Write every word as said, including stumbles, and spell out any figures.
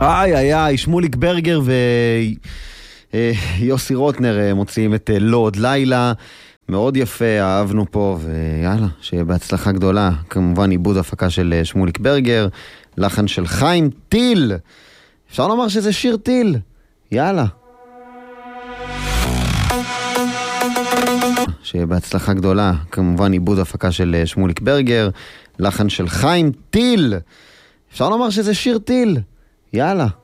איי איי איי, שמוליק ברגר ויוסי רוטנר מוציאים את לא עוד לילה, מאוד יפה, אהבנו פה, ויאללה, שיהיה בהצלחה גדולה. כמובן עיבוד הפקה של שמוליק ברגר, לחן של חיים טיל, אפשר לומר שזה שיר טיל, יאללה. שיהיה בהצלחה גדולה, כמובן עיבוד הפקה של שמוליק ברגר, לחן של חיים טיל, אפשר לומר שזה שיר טיל, יאללה.